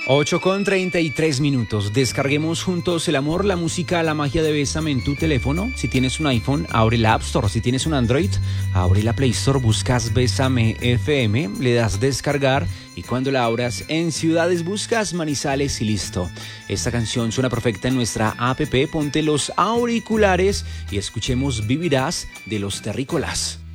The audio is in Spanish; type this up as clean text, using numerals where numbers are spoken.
8:33. Descarguemos juntos el amor, la música, la magia de Bésame en tu teléfono. Si tienes un iPhone, abre la App Store. Si tienes un Android, abre la Play Store, buscas Bésame FM, le das descargar y cuando la abras en ciudades buscas Manizales y listo. Esta canción suena perfecta en nuestra app. Ponte los auriculares y escuchemos Vivirás de Los Terrícolas.